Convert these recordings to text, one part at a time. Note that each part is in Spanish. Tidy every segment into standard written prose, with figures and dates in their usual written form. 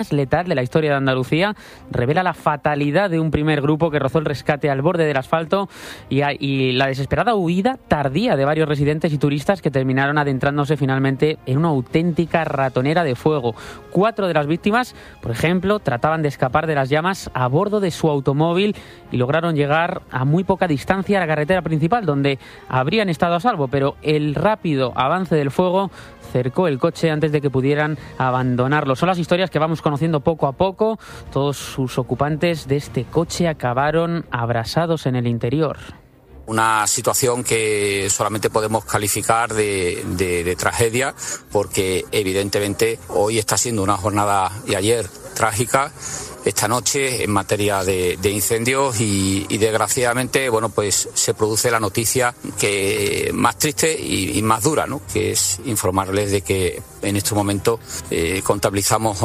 letal de la historia de Andalucía, revela la fatalidad de un primer grupo que rozó el rescate al borde del asfalto y la desesperada huida tardía de varios residentes y turistas que terminaron adentrándose finalmente en una auténtica ratonera de fuego. 4 de las víctimas, por ejemplo, trataban de escapar de las llamas a bordo de su automóvil y lograron llegar a muy poca distancia a la carretera principal, donde habrían estado a salvo, pero el rápido avance del fuego cercó el coche antes de que pudieran abandonarlo. Son las historias que vamos conociendo poco a poco. Todos sus ocupantes de este coche acabaron abrasados en el interior. Una situación que solamente podemos calificar de tragedia, porque evidentemente hoy está siendo una jornada y ayer trágica, esta noche en materia de incendios y desgraciadamente pues se produce la noticia que más triste y más dura, ¿no? Que es informarles de que en este momento contabilizamos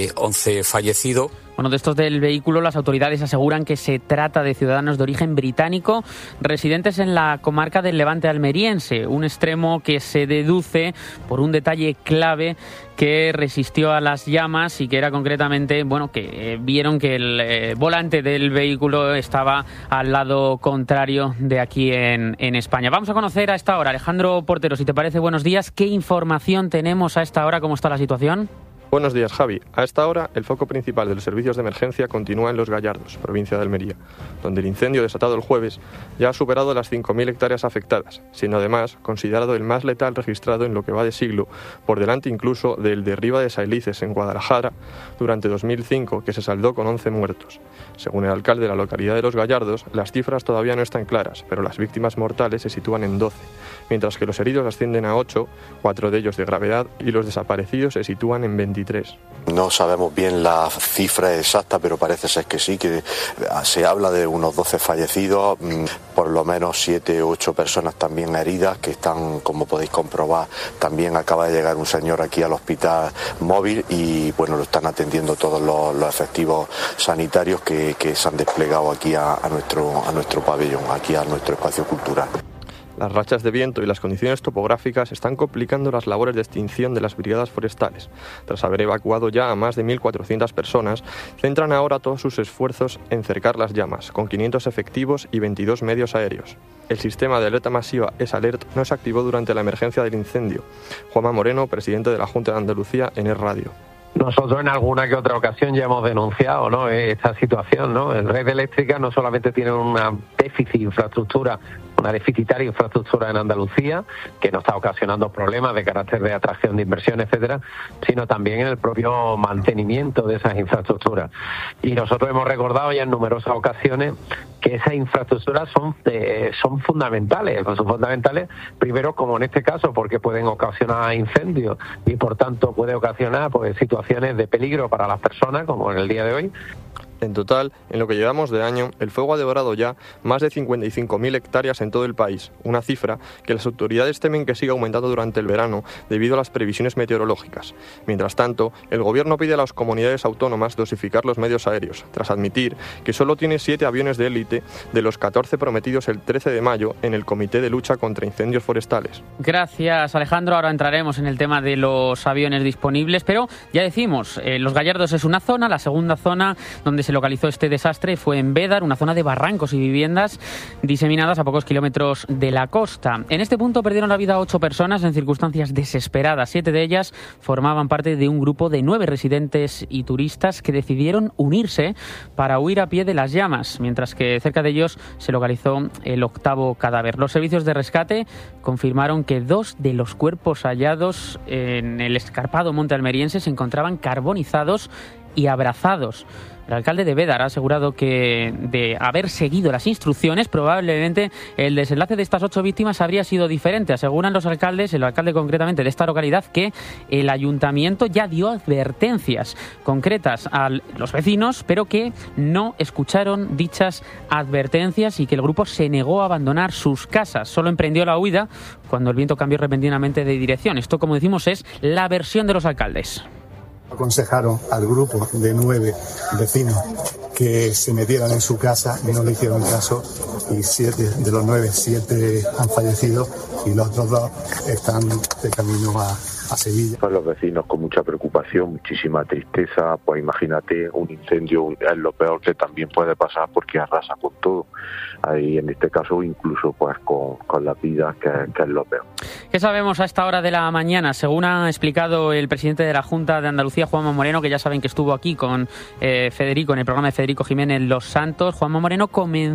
11 fallecidos. Bueno, de estos del vehículo, las autoridades aseguran que se trata de ciudadanos de origen británico residentes en la comarca del Levante almeriense, un extremo que se deduce por un detalle clave que resistió a las llamas y que era concretamente, que vieron que el volante del vehículo estaba al lado contrario de aquí en España. Vamos a conocer a esta hora, Alejandro Portero, si te parece, buenos días. ¿Qué información tenemos a esta hora? ¿Cómo está la situación? Buenos días, Javi. A esta hora, el foco principal de los servicios de emergencia continúa en Los Gallardos, provincia de Almería, donde el incendio desatado el jueves ya ha superado las 5.000 hectáreas afectadas, siendo además considerado el más letal registrado en lo que va de siglo, por delante incluso del de Riva de Sailices, en Guadalajara, durante 2005, que se saldó con 11 muertos. Según el alcalde de la localidad de Los Gallardos, las cifras todavía no están claras, pero las víctimas mortales se sitúan en 12, mientras que los heridos ascienden a 8, 4 de ellos de gravedad, y los desaparecidos se sitúan en 23. No sabemos bien la cifra exacta, pero parece ser que sí, que se habla de unos 12 fallecidos, por lo menos 7 u 8 personas también heridas, que están, como podéis comprobar, también acaba de llegar un señor aquí al hospital móvil y lo están atendiendo todos los efectivos sanitarios que se han desplegado aquí a nuestro pabellón, aquí a nuestro espacio cultural. Las rachas de viento y las condiciones topográficas están complicando las labores de extinción de las brigadas forestales. Tras haber evacuado ya a más de 1.400 personas, centran ahora todos sus esfuerzos en cercar las llamas, con 500 efectivos y 22 medios aéreos. El sistema de alerta masiva S-Alert no se activó durante la emergencia del incendio. Juanma Moreno, presidente de la Junta de Andalucía, en Es Radio. Nosotros en alguna que otra ocasión ya hemos denunciado, ¿no?, esta situación, ¿no? El Red Eléctrica no solamente tiene una deficitaria infraestructura en Andalucía, que nos está ocasionando problemas de carácter de atracción de inversión, etcétera, sino también en el propio mantenimiento de esas infraestructuras. Y nosotros hemos recordado ya en numerosas ocasiones que esas infraestructuras son fundamentales. Son fundamentales, primero, como en este caso, porque pueden ocasionar incendios y, por tanto, puede ocasionar situaciones de peligro para las personas, como en el día de hoy. En total, en lo que llevamos de año, el fuego ha devorado ya más de 55.000 hectáreas en todo el país, una cifra que las autoridades temen que siga aumentando durante el verano debido a las previsiones meteorológicas. Mientras tanto, el Gobierno pide a las comunidades autónomas dosificar los medios aéreos, tras admitir que solo tiene 7 aviones de élite de los 14 prometidos el 13 de mayo en el Comité de Lucha contra Incendios Forestales. Gracias, Alejandro. Ahora entraremos en el tema de los aviones disponibles, pero ya decimos, Los Gallardos es una zona, la segunda zona donde se localizó este desastre fue en Bédar, una zona de barrancos y viviendas diseminadas a pocos kilómetros de la costa. En este punto perdieron la vida 8 personas en circunstancias desesperadas. 7 de ellas formaban parte de un grupo de 9 residentes y turistas que decidieron unirse para huir a pie de las llamas, mientras que cerca de ellos se localizó el 8º cadáver. Los servicios de rescate confirmaron que 2 de los cuerpos hallados en el escarpado monte almeriense se encontraban carbonizados y abrazados. El alcalde de Bédar ha asegurado que, de haber seguido las instrucciones, probablemente el desenlace de estas 8 víctimas habría sido diferente. Aseguran los alcaldes, el alcalde concretamente de esta localidad, que el ayuntamiento ya dio advertencias concretas a los vecinos, pero que no escucharon dichas advertencias y que el grupo se negó a abandonar sus casas. Solo emprendió la huida cuando el viento cambió repentinamente de dirección. Esto, como decimos, es la versión de los alcaldes. Aconsejaron al grupo de 9 vecinos que se metieran en su casa y no le hicieron caso, y 7 de los 9 han fallecido y los otros 2 están de camino a a Sevilla. Pues los vecinos con mucha preocupación, muchísima tristeza, pues imagínate, un incendio es lo peor que también puede pasar porque arrasa con todo. Ahí en este caso incluso pues con la vida, que es lo peor. ¿Qué sabemos a esta hora de la mañana? Según ha explicado el presidente de la Junta de Andalucía, Juanma Moreno, que ya saben que estuvo aquí con Federico, en el programa de Federico Jiménez Los Santos, Juanma Moreno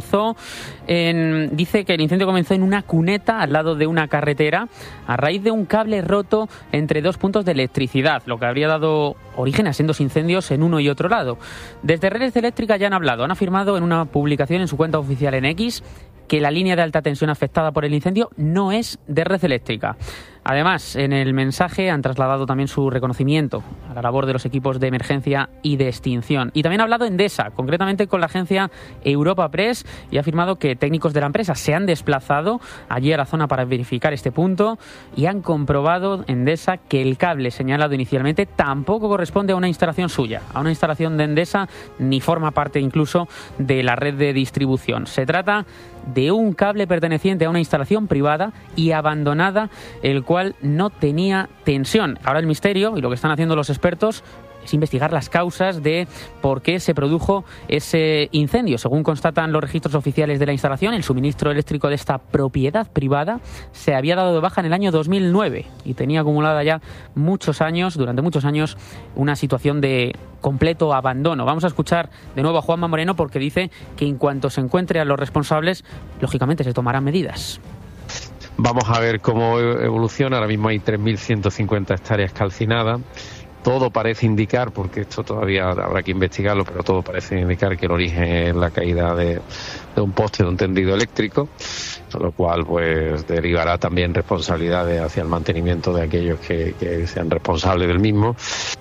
dice que el incendio comenzó en una cuneta al lado de una carretera a raíz de un cable roto entre dos puntos de electricidad, lo que habría dado origen a sendos incendios en uno y otro lado. Desde Redes Eléctricas ya han afirmado en una publicación en su cuenta oficial en X que la línea de alta tensión afectada por el incendio no es de Red Eléctrica. Además, en el mensaje han trasladado también su reconocimiento a la labor de los equipos de emergencia y de extinción. Y también ha hablado Endesa, concretamente con la agencia Europa Press, y ha afirmado que técnicos de la empresa se han desplazado allí a la zona para verificar este punto y han comprobado, Endesa, que el cable señalado inicialmente tampoco corresponde a una instalación suya, a una instalación de Endesa, ni forma parte incluso de la red de distribución. Se trata de un cable perteneciente a una instalación privada y abandonada, el cual no tenía tensión. Ahora el misterio, y lo que están haciendo los expertos, es investigar las causas de por qué se produjo ese incendio. Según constatan los registros oficiales de la instalación, el suministro eléctrico de esta propiedad privada se había dado de baja en el año 2009 y tenía acumulada ya durante muchos años, una situación de completo abandono. Vamos a escuchar de nuevo a Juanma Moreno, porque dice que en cuanto se encuentre a los responsables, lógicamente se tomarán medidas. Vamos a ver cómo evoluciona. Ahora mismo hay 3.150 hectáreas calcinadas. Todo parece indicar, porque esto todavía habrá que investigarlo, pero todo parece indicar que el origen es la caída de un poste de un tendido eléctrico, con lo cual pues derivará también responsabilidades hacia el mantenimiento de aquellos que sean responsables del mismo.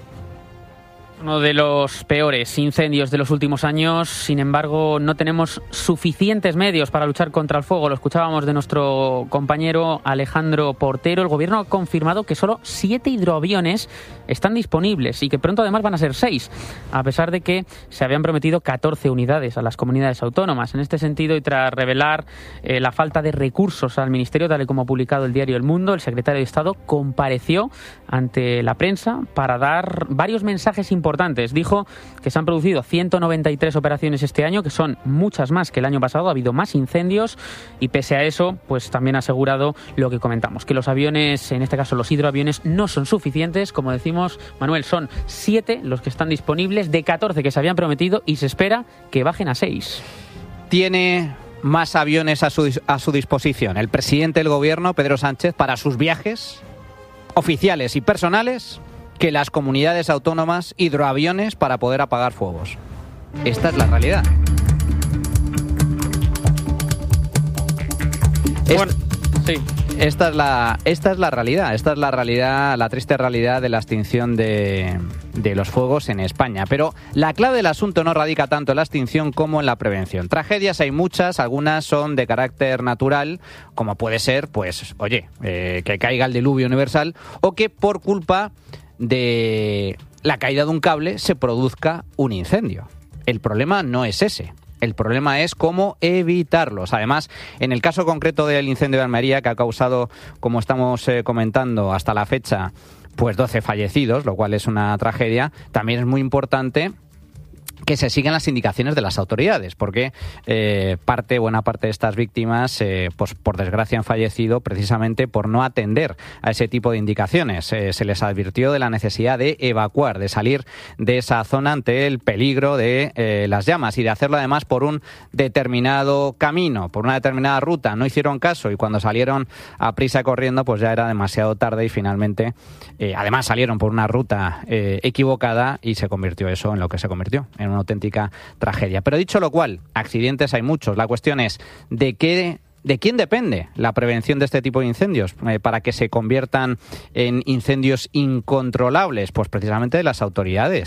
Uno de los peores incendios de los últimos años. Sin embargo, no tenemos suficientes medios para luchar contra el fuego. Lo escuchábamos de nuestro compañero Alejandro Portero. El gobierno ha confirmado que solo 7 hidroaviones están disponibles y que pronto además van a ser 6, a pesar de que se habían prometido 14 unidades a las comunidades autónomas. En este sentido, y tras revelar la falta de recursos al Ministerio, tal y como ha publicado el diario El Mundo, el secretario de Estado compareció ante la prensa para dar varios mensajes importantes. Dijo que se han producido 193 operaciones este año, que son muchas más que el año pasado. Ha habido más incendios y, pese a eso, pues también ha asegurado lo que comentamos, que los aviones, en este caso los hidroaviones, no son suficientes. Como decimos, Manuel, son 7 los que están disponibles de 14 que se habían prometido y se espera que bajen a 6. Tiene más aviones a su disposición el presidente del gobierno, Pedro Sánchez, para sus viajes oficiales y personales, que las comunidades autónomas hidroaviones para poder apagar fuegos. Esta es la realidad. Bueno, sí. Esta es la realidad, la triste realidad de la extinción de los fuegos en España. Pero la clave del asunto no radica tanto en la extinción como en la prevención. Tragedias hay muchas, algunas son de carácter natural, como puede ser, pues, que caiga el diluvio universal, o que por culpa de la caída de un cable se produzca un incendio. El problema no es ese. El problema es cómo evitarlos. Además, en el caso concreto del incendio de Almería, que ha causado, como estamos comentando hasta la fecha, pues 12 fallecidos, lo cual es una tragedia, también es muy importante que se sigan las indicaciones de las autoridades, porque buena parte de estas víctimas, pues por desgracia, han fallecido precisamente por no atender a ese tipo de indicaciones. Se les advirtió de la necesidad de evacuar, de salir de esa zona ante el peligro de las llamas, y de hacerlo además por un determinado camino, por una determinada ruta. No hicieron caso y cuando salieron a prisa corriendo, pues ya era demasiado tarde, y finalmente además salieron por una ruta equivocada, y se convirtió eso en lo que se convirtió, en una auténtica tragedia. Pero dicho lo cual, accidentes hay muchos. La cuestión es ¿de quién depende la prevención de este tipo de incendios para que se conviertan en incendios incontrolables? Pues precisamente de las autoridades.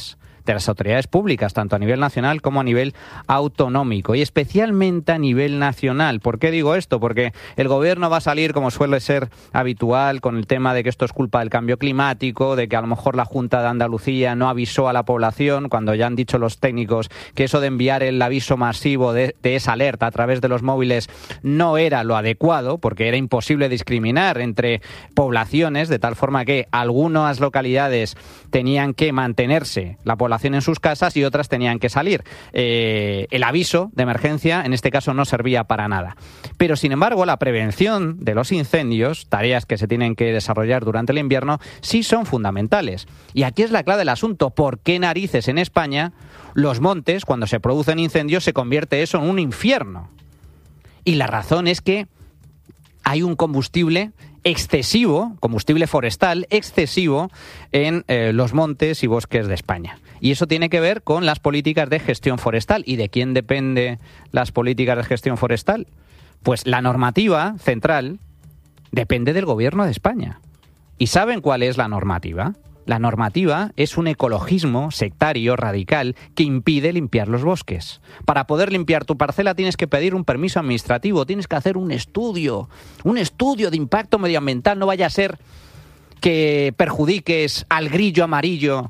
de las autoridades públicas, tanto a nivel nacional como a nivel autonómico, y especialmente a nivel nacional. ¿Por qué digo esto? Porque el gobierno va a salir, como suele ser habitual, con el tema de que esto es culpa del cambio climático, de que a lo mejor la Junta de Andalucía no avisó a la población, cuando ya han dicho los técnicos que eso de enviar el aviso masivo de esa alerta a través de los móviles no era lo adecuado, porque era imposible discriminar entre poblaciones, de tal forma que algunas localidades tenían que mantenerse la población en sus casas y otras tenían que salir. El aviso de emergencia en este caso no servía para nada. Pero sin embargo, la prevención de los incendios, tareas que se tienen que desarrollar durante el invierno, sí son fundamentales. Y aquí es la clave del asunto. ¿Por qué narices en España los montes, cuando se producen incendios, se convierte eso en un infierno? Y la razón es que hay un combustible excesivo, combustible forestal excesivo en los montes y bosques de España. Y eso tiene que ver con las políticas de gestión forestal. ¿Y de quién depende las políticas de gestión forestal? Pues la normativa central depende del Gobierno de España. ¿Y saben cuál es la normativa? La normativa es un ecologismo sectario radical que impide limpiar los bosques. Para poder limpiar tu parcela tienes que pedir un permiso administrativo, tienes que hacer un estudio de impacto medioambiental. No vaya a ser que perjudiques al grillo amarillo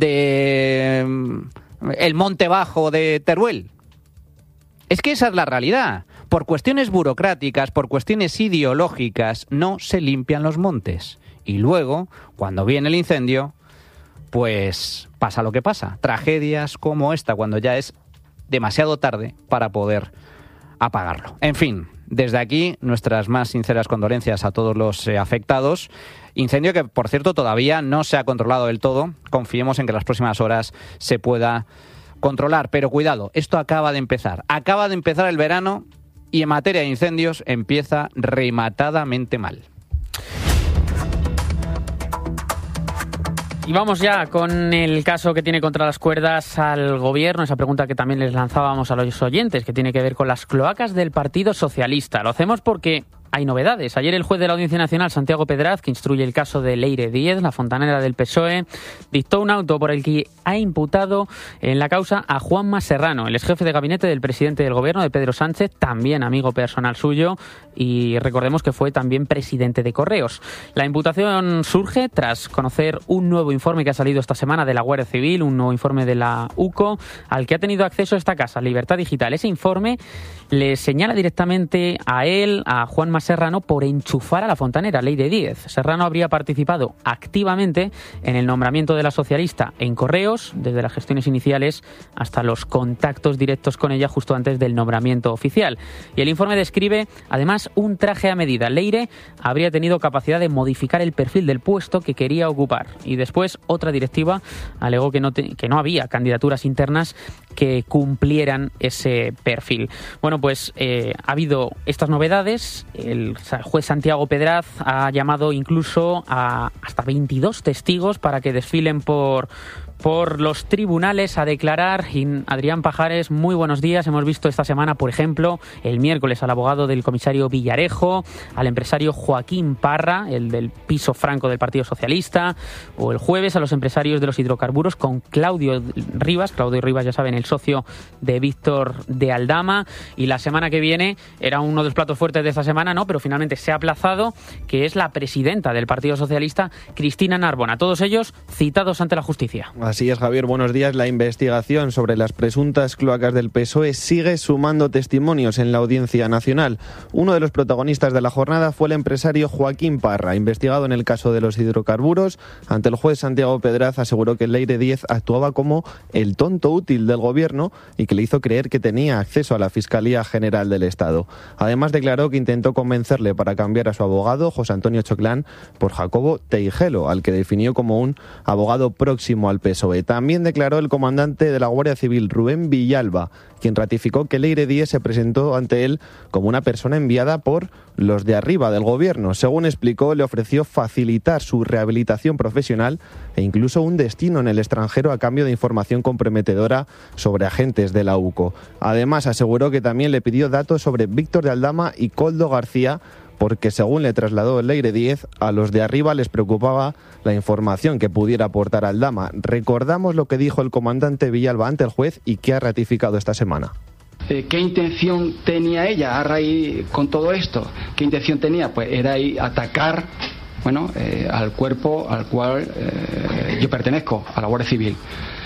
de el Monte Bajo de Teruel. Es que esa es la realidad. Por cuestiones burocráticas, por cuestiones ideológicas, no se limpian los montes. Y luego, cuando viene el incendio, pues pasa lo que pasa. Tragedias como esta, cuando ya es demasiado tarde para poder apagarlo. En fin, desde aquí, nuestras más sinceras condolencias a todos los afectados. Incendio que, por cierto, todavía no se ha controlado del todo. Confiemos en que en las próximas horas se pueda controlar. Pero cuidado, esto acaba de empezar. Acaba de empezar el verano y en materia de incendios empieza rematadamente mal. Y vamos ya con el caso que tiene contra las cuerdas al gobierno, esa pregunta que también les lanzábamos a los oyentes, que tiene que ver con las cloacas del Partido Socialista. Lo hacemos porque hay novedades. Ayer el juez de la Audiencia Nacional, Santiago Pedraz, que instruye el caso de Leire Díez, la fontanera del PSOE, dictó un auto por el que ha imputado en la causa a Juanma Serrano, el exjefe de gabinete del presidente del gobierno, de Pedro Sánchez, también amigo personal suyo, y recordemos que fue también presidente de Correos. La imputación surge tras conocer un nuevo informe que ha salido esta semana de la Guardia Civil, un nuevo informe de la UCO, al que ha tenido acceso esta casa, Libertad Digital. Ese informe le señala directamente a él, a Juanma Serrano, por enchufar a la fontanera Leire Díez. Serrano habría participado activamente en el nombramiento de la socialista en Correos, desde las gestiones iniciales hasta los contactos directos con ella justo antes del nombramiento oficial. Y el informe describe, además, un traje a medida. Leire habría tenido capacidad de modificar el perfil del puesto que quería ocupar. Y después, otra directiva alegó que no había candidaturas internas que cumplieran ese perfil. Bueno, pues ha habido estas novedades. El juez Santiago Pedraz ha llamado incluso a hasta 22 testigos para que desfilen por los tribunales a declarar. Adrián Pajares, muy buenos días. Hemos visto esta semana, por ejemplo, el miércoles al abogado del comisario Villarejo, al empresario Joaquín Parra, el del piso franco del Partido Socialista, o el jueves a los empresarios de los hidrocarburos con Claudio Rivas, ya saben, el socio de Víctor de Aldama. Y la semana que viene era uno de los platos fuertes de esta semana, ¿no? Pero finalmente se ha aplazado, que es la presidenta del Partido Socialista, Cristina Narbona. Todos ellos citados ante la justicia. Así es, Javier, buenos días. La investigación sobre las presuntas cloacas del PSOE sigue sumando testimonios en la Audiencia Nacional. Uno de los protagonistas de la jornada fue el empresario Joaquín Parra, investigado en el caso de los hidrocarburos. Ante el juez Santiago Pedraz aseguró que Leire Díez actuaba como el tonto útil del gobierno y que le hizo creer que tenía acceso a la Fiscalía General del Estado. Además, declaró que intentó convencerle para cambiar a su abogado, José Antonio Choclán, por Jacobo Teijelo, al que definió como un abogado próximo al PSOE. También declaró el comandante de la Guardia Civil, Rubén Villalba, quien ratificó que Leire Díez se presentó ante él como una persona enviada por los de arriba del gobierno. Según explicó, le ofreció facilitar su rehabilitación profesional e incluso un destino en el extranjero a cambio de información comprometedora sobre agentes de la UCO. Además, aseguró que también le pidió datos sobre Víctor de Aldama y Koldo García, porque según le trasladó Leire Díez, a los de arriba les preocupaba la información que pudiera aportar Aldama. Recordamos lo que dijo el comandante Villalba ante el juez y que ha ratificado esta semana. ¿Qué intención tenía ella a raíz con todo esto? ¿Qué intención tenía? Pues era atacar al cuerpo al cual yo pertenezco, a la Guardia Civil.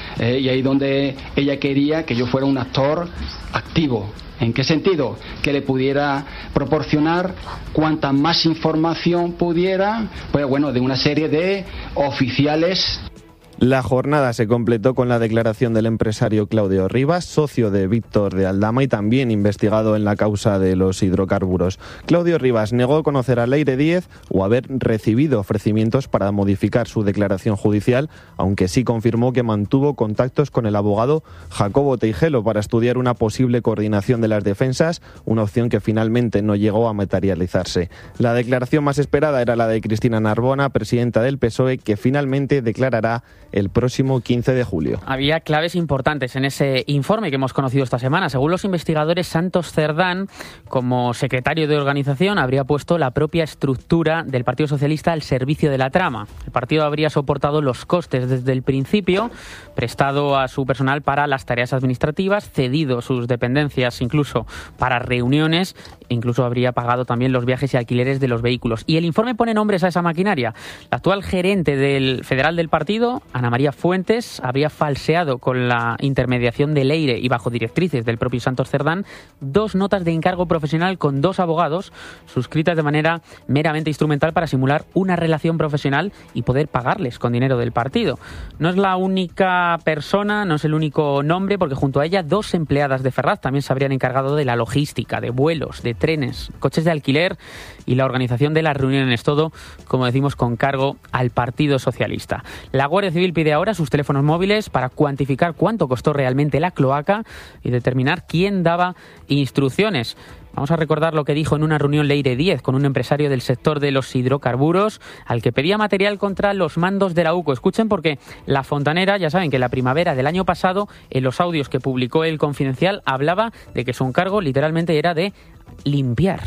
Y ahí donde ella quería que yo fuera un actor activo. ¿En qué sentido? Que le pudiera proporcionar cuanta más información pudiera, de una serie de oficiales. La jornada se completó con la declaración del empresario Claudio Rivas, socio de Víctor de Aldama y también investigado en la causa de los hidrocarburos. Claudio Rivas negó conocer a Leire Díez o haber recibido ofrecimientos para modificar su declaración judicial, aunque sí confirmó que mantuvo contactos con el abogado Jacobo Teijelo para estudiar una posible coordinación de las defensas, una opción que finalmente no llegó a materializarse. La declaración más esperada era la de Cristina Narbona, presidenta del PSOE, que finalmente declarará el próximo 15 de julio. Había claves importantes en ese informe que hemos conocido esta semana. Según los investigadores, Santos Cerdán, como secretario de organización, habría puesto la propia estructura del Partido Socialista al servicio de la trama. El partido habría soportado los costes desde el principio, prestado a su personal para las tareas administrativas, cedido sus dependencias incluso para reuniones, incluso habría pagado también los viajes y alquileres de los vehículos. Y el informe pone nombres a esa maquinaria. La actual gerente federal del partido, Ana María Fuentes, habría falseado con la intermediación de Leire y bajo directrices del propio Santos Cerdán 2 notas de encargo profesional con 2 abogados suscritas de manera meramente instrumental para simular una relación profesional y poder pagarles con dinero del partido. No es la única persona, no es el único nombre, porque junto a ella 2 empleadas de Ferraz también se habrían encargado de la logística, de vuelos, de trenes, coches de alquiler y la organización de las reuniones, todo, como decimos, con cargo al Partido Socialista. La Guardia Civil pide ahora sus teléfonos móviles para cuantificar cuánto costó realmente la cloaca y determinar quién daba instrucciones. Vamos a recordar lo que dijo en una reunión Leire Díez con un empresario del sector de los hidrocarburos al que pedía material contra los mandos de la UCO. Escuchen, porque la fontanera, ya saben que en la primavera del año pasado, en los audios que publicó El Confidencial, hablaba de que su encargo literalmente era de limpiar.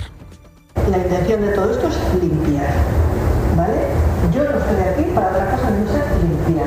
La intención de todo esto es limpiar, ¿vale? Yo no estoy aquí para otra cosa, no es limpiar.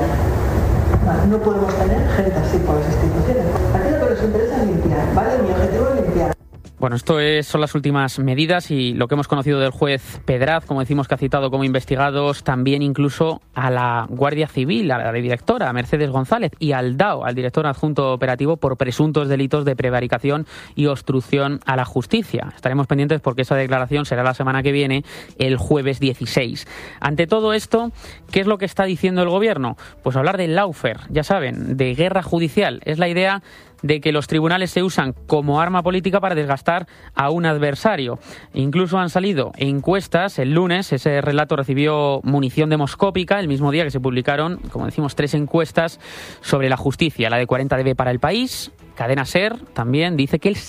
No podemos tener gente así por las instituciones. Aquí lo que nos interesa es limpiar, ¿vale? Mi objetivo es limpiar. Bueno, son las últimas medidas y lo que hemos conocido del juez Pedraz, como decimos, que ha citado como investigados también incluso a la Guardia Civil, a la directora, a Mercedes González, y al DAO, al director adjunto operativo, por presuntos delitos de prevaricación y obstrucción a la justicia. Estaremos pendientes porque esa declaración será la semana que viene, el jueves 16. Ante todo esto, ¿qué es lo que está diciendo el gobierno? Pues hablar del lawfare, ya saben, de guerra judicial. Es la idea de que los tribunales se usan como arma política para desgastar a un adversario. Incluso han salido encuestas el lunes, ese relato recibió munición demoscópica el mismo día que se publicaron, como decimos, 3 encuestas sobre la justicia. La de 40dB para El País, Cadena SER también dice que el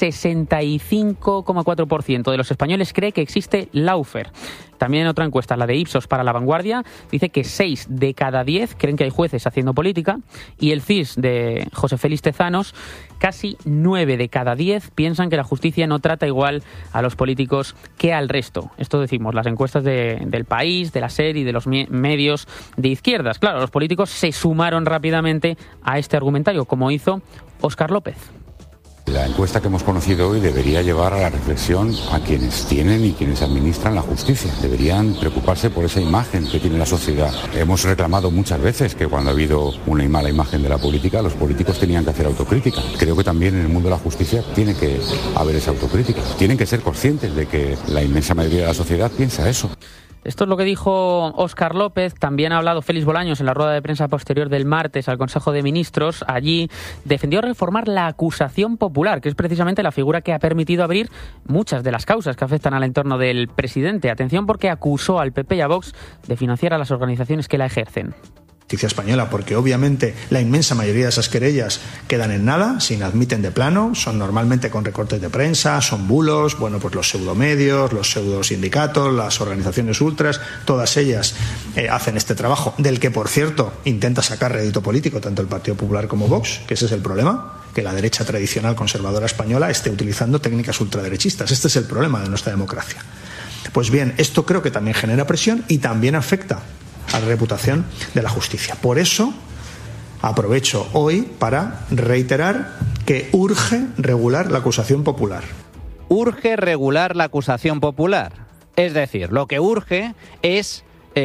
65,4% de los españoles cree que existe lawfare. También otra encuesta, la de Ipsos para La Vanguardia, dice que 6 de cada 10 creen que hay jueces haciendo política, y el CIS de José Félix Tezanos, casi 9 de cada 10 piensan que la justicia no trata igual a los políticos que al resto. Esto decimos, las encuestas del País, de la SER y de los medios de izquierdas. Claro, los políticos se sumaron rápidamente a este argumentario, como hizo Óscar López. La encuesta que hemos conocido hoy debería llevar a la reflexión a quienes tienen y quienes administran la justicia. Deberían preocuparse por esa imagen que tiene la sociedad. Hemos reclamado muchas veces que cuando ha habido una mala imagen de la política, los políticos tenían que hacer autocrítica. Creo que también en el mundo de la justicia tiene que haber esa autocrítica. Tienen que ser conscientes de que la inmensa mayoría de la sociedad piensa eso. Esto es lo que dijo Óscar López. También ha hablado Félix Bolaños en la rueda de prensa posterior del martes al Consejo de Ministros. Allí defendió reformar la acusación popular, que es precisamente la figura que ha permitido abrir muchas de las causas que afectan al entorno del presidente. Atención, porque acusó al PP y a Vox de financiar a las organizaciones que la ejercen. Justicia española, porque obviamente la inmensa mayoría de esas querellas quedan en nada, se inadmiten de plano, son normalmente con recortes de prensa, son bulos, pues los pseudomedios, los pseudosindicatos, las organizaciones ultras, todas ellas hacen este trabajo, del que, por cierto, intenta sacar rédito político tanto el Partido Popular como Vox, que ese es el problema, que la derecha tradicional conservadora española esté utilizando técnicas ultraderechistas. Este es el problema de nuestra democracia. Pues bien, esto creo que también genera presión y también afecta a la reputación de la justicia. Por eso aprovecho hoy para reiterar que urge regular la acusación popular. Urge regular la acusación popular. Es decir, lo que urge es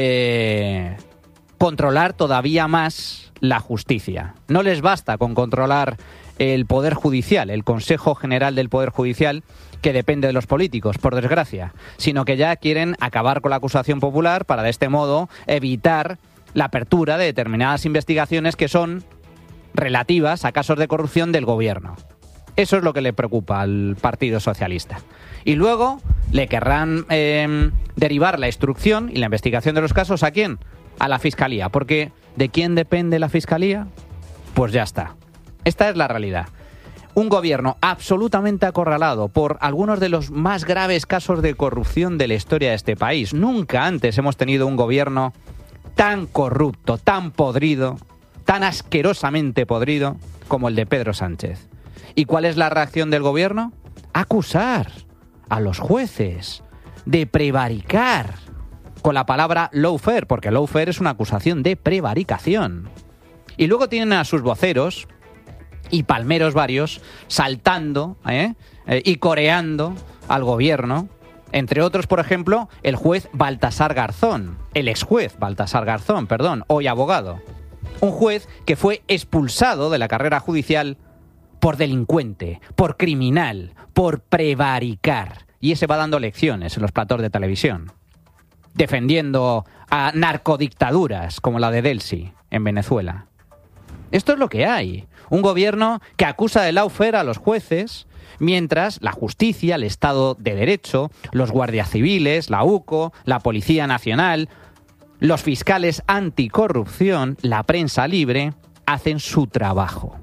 controlar todavía más la justicia. No les basta con controlar el Poder Judicial, el Consejo General del Poder Judicial, que depende de los políticos, por desgracia, sino que ya quieren acabar con la acusación popular para de este modo evitar la apertura de determinadas investigaciones que son relativas a casos de corrupción del gobierno. Eso es lo que le preocupa al Partido Socialista. Y luego le querrán derivar la instrucción y la investigación de los casos ¿a quién? A la Fiscalía. Porque ¿de quién depende la Fiscalía? Pues ya está. Esta es la realidad. Un gobierno absolutamente acorralado por algunos de los más graves casos de corrupción de la historia de este país. Nunca antes hemos tenido un gobierno tan corrupto, tan podrido, tan asquerosamente podrido como el de Pedro Sánchez. ¿Y cuál es la reacción del gobierno? Acusar a los jueces de prevaricar con la palabra lawfare, porque lawfare es una acusación de prevaricación. Y luego tienen a sus voceros y palmeros varios saltando y coreando al gobierno. Entre otros, por ejemplo, el juez Baltasar Garzón, el exjuez Baltasar Garzón, hoy abogado. Un juez que fue expulsado de la carrera judicial por delincuente, por criminal, por prevaricar. Y ese va dando lecciones en los platós de televisión, defendiendo a narcodictaduras como la de Delcy en Venezuela. Esto es lo que hay. Un gobierno que acusa de lawfare a los jueces, mientras la justicia, el Estado de Derecho, los guardias civiles, la UCO, la Policía Nacional, los fiscales anticorrupción, la prensa libre, hacen su trabajo.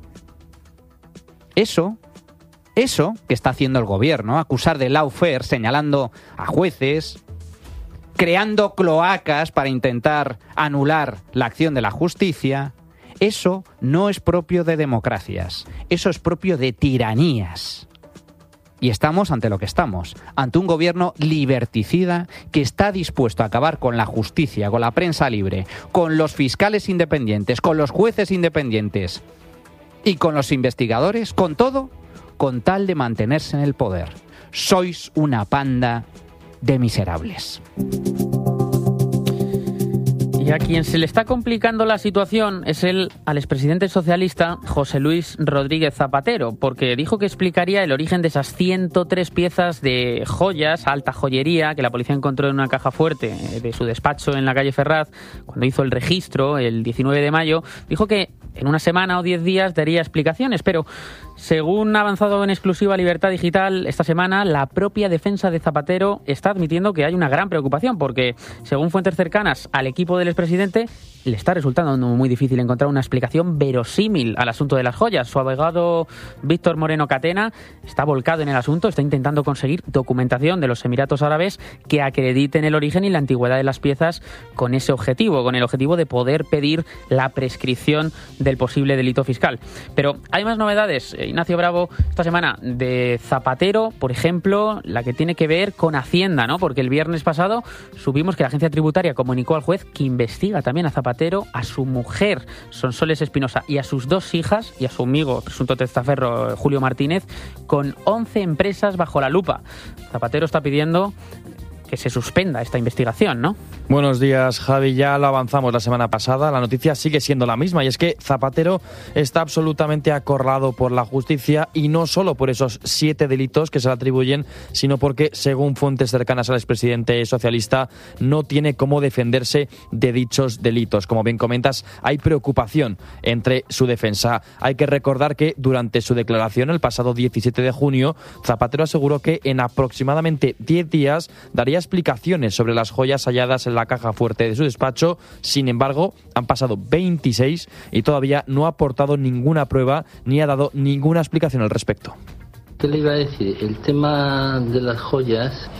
Eso que está haciendo el gobierno, acusar de lawfare, señalando a jueces, creando cloacas para intentar anular la acción de la justicia, eso no es propio de democracias, eso es propio de tiranías. Y estamos ante lo que estamos, ante un gobierno liberticida que está dispuesto a acabar con la justicia, con la prensa libre, con los fiscales independientes, con los jueces independientes y con los investigadores, con todo, con tal de mantenerse en el poder. Sois una panda de miserables. Y a quien se le está complicando la situación es al expresidente socialista José Luis Rodríguez Zapatero, porque dijo que explicaría el origen de esas 103 piezas de joyas, alta joyería, que la policía encontró en una caja fuerte de su despacho en la calle Ferraz cuando hizo el registro el 19 de mayo. Dijo que en una semana o 10 días daría explicaciones, pero según ha avanzado en exclusiva Libertad Digital esta semana, la propia defensa de Zapatero está admitiendo que hay una gran preocupación, porque según fuentes cercanas al equipo del expresidente, le está resultando muy difícil encontrar una explicación verosímil al asunto de las joyas. Su abogado Víctor Moreno Catena está volcado en el asunto, está intentando conseguir documentación de los Emiratos Árabes que acrediten el origen y la antigüedad de las piezas con ese objetivo, con el objetivo de poder pedir la prescripción del posible delito fiscal. Pero hay más novedades, Ignacio Bravo, esta semana de Zapatero, por ejemplo, la que tiene que ver con Hacienda, ¿no? Porque el viernes pasado supimos que la agencia tributaria comunicó al juez que investiga también a Zapatero, a su mujer Sonsoles Espinosa y a sus 2 hijas y a su amigo presunto testaferro Julio Martínez con 11 empresas bajo la lupa. Zapatero está pidiendo que se suspenda esta investigación, ¿no? Buenos días, Javi. Ya lo avanzamos la semana pasada. La noticia sigue siendo la misma, y es que Zapatero está absolutamente acorralado por la justicia, y no solo por esos 7 delitos que se le atribuyen, sino porque, según fuentes cercanas al expresidente socialista, no tiene cómo defenderse de dichos delitos. Como bien comentas, hay preocupación entre su defensa. Hay que recordar que durante su declaración el pasado 17 de junio, Zapatero aseguró que en aproximadamente 10 días daría explicaciones sobre las joyas halladas en la caja fuerte de su despacho. Sin embargo, han pasado 26 y todavía no ha aportado ninguna prueba ni ha dado ninguna explicación al respecto. ¿Qué le iba a decir? El tema de las joyas,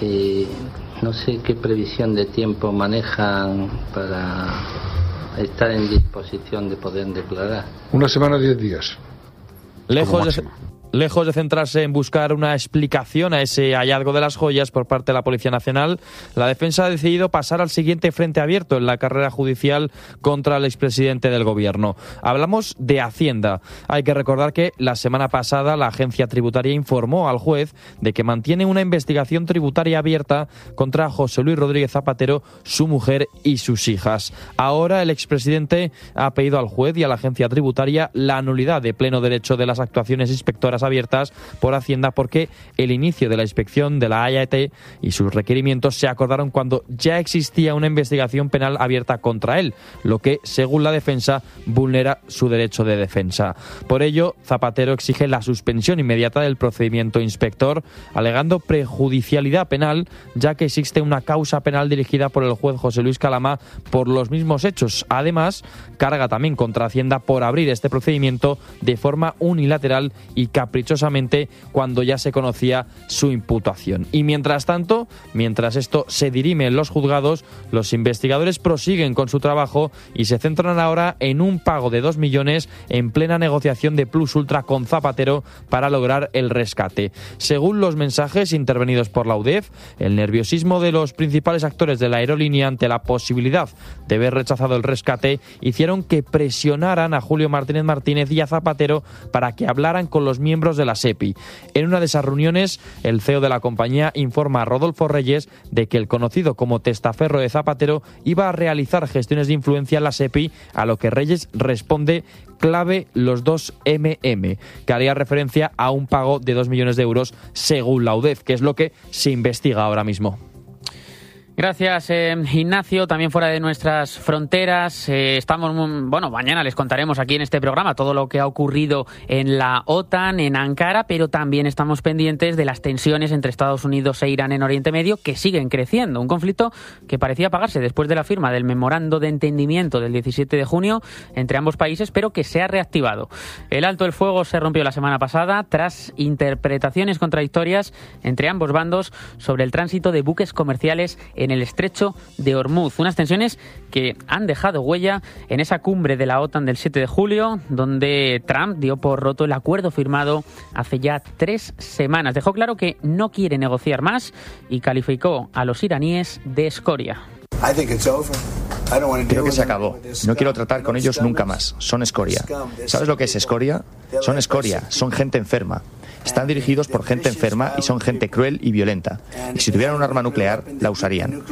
no sé qué previsión de tiempo manejan para estar en disposición de poder declarar. Una semana, 10 días. Lejos de centrarse en buscar una explicación a ese hallazgo de las joyas por parte de la Policía Nacional, la defensa ha decidido pasar al siguiente frente abierto en la carrera judicial contra el expresidente del Gobierno. Hablamos de Hacienda. Hay que recordar que la semana pasada la agencia tributaria informó al juez de que mantiene una investigación tributaria abierta contra José Luis Rodríguez Zapatero, su mujer y sus hijas. Ahora el expresidente ha pedido al juez y a la agencia tributaria la nulidad de pleno derecho de las actuaciones inspectoras abiertas por Hacienda, porque el inicio de la inspección de la AET y sus requerimientos se acordaron cuando ya existía una investigación penal abierta contra él, lo que, según la defensa, vulnera su derecho de defensa. Por ello, Zapatero exige la suspensión inmediata del procedimiento inspector, alegando prejudicialidad penal, ya que existe una causa penal dirigida por el juez José Luis Calama por los mismos hechos. Además, carga también contra Hacienda por abrir este procedimiento de forma unilateral y caprichosamente cuando ya se conocía su imputación. Y mientras tanto, mientras esto se dirime en los juzgados, los investigadores prosiguen con su trabajo y se centran ahora en un pago de 2 millones en plena negociación de Plus Ultra con Zapatero para lograr el rescate. Según los mensajes intervenidos por la UDEF, el nerviosismo de los principales actores de la aerolínea ante la posibilidad de haber rechazado el rescate hicieron que presionaran a Julio Martínez y a Zapatero para que hablaran con los miembros de la SEPI. En una de esas reuniones, el CEO de la compañía informa a Rodolfo Reyes de que el conocido como testaferro de Zapatero iba a realizar gestiones de influencia en la SEPI, a lo que Reyes responde: clave los 2 MM, que haría referencia a un pago de 2 millones de euros según la UDEF, que es lo que se investiga ahora mismo. Gracias, Ignacio. También fuera de nuestras fronteras, mañana les contaremos aquí en este programa todo lo que ha ocurrido en la OTAN, en Ankara, pero también estamos pendientes de las tensiones entre Estados Unidos e Irán en Oriente Medio, que siguen creciendo. Un conflicto que parecía apagarse después de la firma del memorando de entendimiento del 17 de junio entre ambos países, pero que se ha reactivado. El alto el fuego se rompió la semana pasada tras interpretaciones contradictorias entre ambos bandos sobre el tránsito de buques comerciales en el estrecho de Hormuz. Unas tensiones que han dejado huella en esa cumbre de la OTAN del 7 de julio, donde Trump dio por roto el acuerdo firmado hace ya 3 semanas. Dejó claro que no quiere negociar más y calificó a los iraníes de escoria. Creo que se acabó. No quiero tratar con ellos nunca más. Son escoria. ¿Sabes lo que es escoria? Son escoria. Son gente enferma. Están dirigidos por gente enferma y son gente cruel y violenta. Y si tuvieran un arma nuclear, la usarían.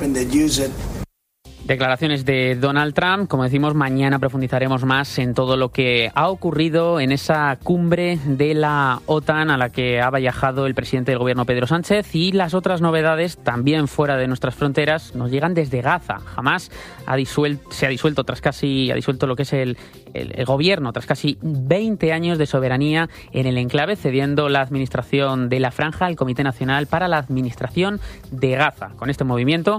Declaraciones de Donald Trump. Como decimos, mañana profundizaremos más en todo lo que ha ocurrido en esa cumbre de la OTAN a la que ha viajado el presidente del gobierno, Pedro Sánchez, y las otras novedades, también fuera de nuestras fronteras, nos llegan desde Gaza. Hamás ha disuelto lo que es el gobierno tras casi 20 años de soberanía en el enclave, cediendo la administración de la franja al Comité Nacional para la Administración de Gaza. Con este movimiento,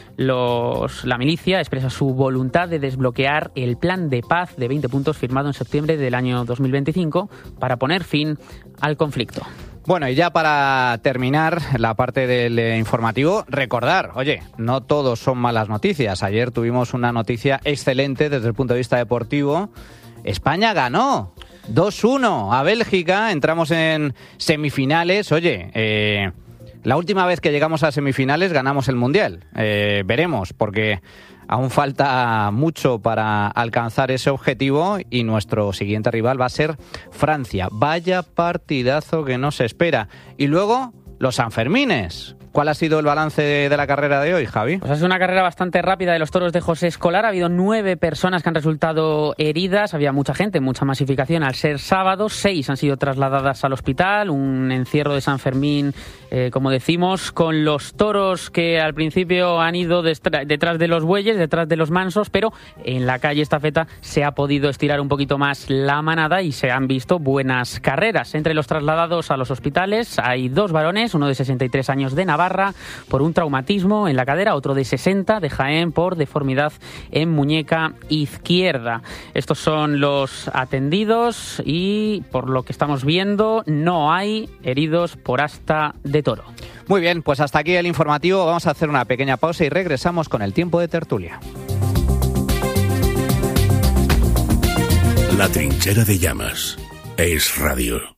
la milicia expresa su voluntad de desbloquear el plan de paz de 20 puntos firmado en septiembre del año 2025 para poner fin al conflicto. Bueno, y ya para terminar la parte del informativo, recordar, oye, no todos son malas noticias. Ayer tuvimos una noticia excelente desde el punto de vista deportivo. España ganó 2-1 a Bélgica, entramos en semifinales. Oye, la última vez que llegamos a semifinales ganamos el Mundial. Veremos, porque aún falta mucho para alcanzar ese objetivo y nuestro siguiente rival va a ser Francia. Vaya partidazo que nos espera. Y luego, los Sanfermines. ¿Cuál ha sido el balance de la carrera de hoy, Javi? Pues ha sido una carrera bastante rápida de los toros de José Escolar. Ha habido 9 personas que han resultado heridas. Había mucha gente, mucha masificación al ser sábado. 6 han sido trasladadas al hospital. Un encierro de San Fermín, como decimos, con los toros que al principio han ido detrás de los bueyes, detrás de los mansos, pero en la calle Estafeta se ha podido estirar un poquito más la manada y se han visto buenas carreras. Entre los trasladados a los hospitales hay 2 varones, uno de 63 años de Navarra por un traumatismo en la cadera, otro de 60 de Jaén por deformidad en muñeca izquierda. Estos son los atendidos y, por lo que estamos viendo, no hay heridos por asta de toro. Muy bien, pues hasta aquí el informativo. Vamos a hacer una pequeña pausa y regresamos con el tiempo de tertulia. La trinchera de llamas es radio.